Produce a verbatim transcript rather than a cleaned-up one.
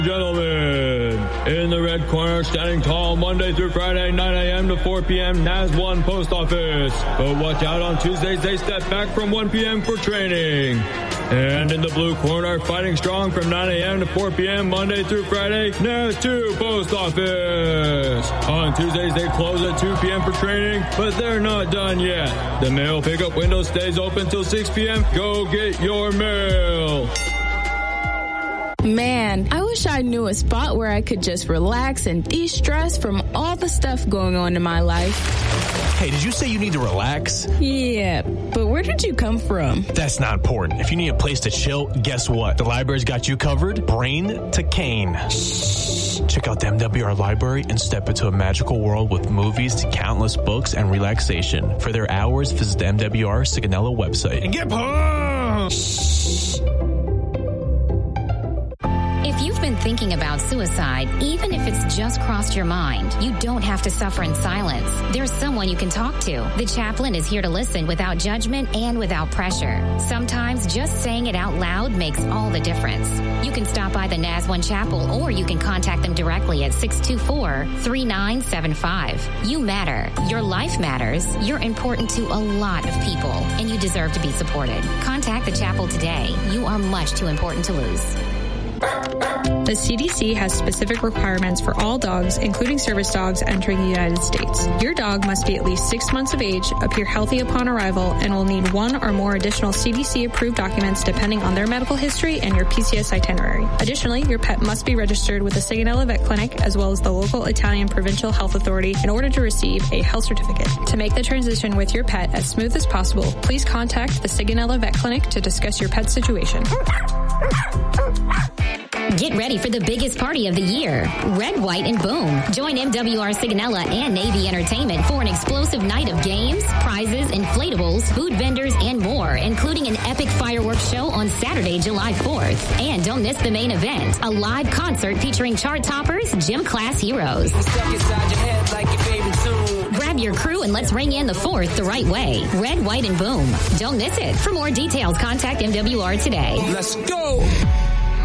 Gentlemen, in the red corner, standing tall Monday through Friday, nine a.m. to four p.m., N A S one Post Office. But watch out, on Tuesdays, they step back from one p.m. for training. And in the blue corner, fighting strong from nine a.m. to four p.m. Monday through Friday, N A S two Post Office. On Tuesdays, they close at two p.m. for training, but they're not done yet. The mail pickup window stays open till six p.m. Go get your mail. Man, I wish I knew a spot where I could just relax and de-stress from all the stuff going on in my life. Hey, did you say you need to relax? Yeah, but where did you come from? That's not important. If you need a place to chill, guess what? The library's got you covered. Brain to cane. Shh. Check out the M W R Library and step into a magical world with movies, countless books, and relaxation. For their hours, visit the M W R Sigonella website. And get pumped! Shh. If you've been thinking about suicide, even if it's just crossed your mind, you don't have to suffer in silence. There's someone you can talk to. The chaplain is here to listen without judgment and without pressure. Sometimes just saying it out loud makes all the difference. You can stop by the N A S one Chapel, or you can contact them directly at six two four, three nine seven five. You matter. Your life matters. You're important to a lot of people, and you deserve to be supported. Contact the chapel today. You are much too important to lose. The C D C has specific requirements for all dogs, including service dogs, entering the United States. Your dog must be at least six months of age, appear healthy upon arrival, and will need one or more additional C D C-approved documents depending on their medical history and your P C S itinerary. Additionally, your pet must be registered with the Sigonella Vet Clinic as well as the local Italian Provincial Health Authority in order to receive a health certificate. To make the transition with your pet as smooth as possible, please contact the Sigonella Vet Clinic to discuss your pet's situation. Get ready for the biggest party of the year, Red, White, and Boom. Join M W R Sigonella and Navy Entertainment for an explosive night of games, prizes, inflatables, food vendors, and more, including an epic fireworks show on Saturday, July fourth. And don't miss the main event, a live concert featuring chart toppers, gym class heroes. Grab your crew and let's ring in the fourth the right way. Red, White, and Boom. Don't miss it. For more details, contact M W R today. Let's go!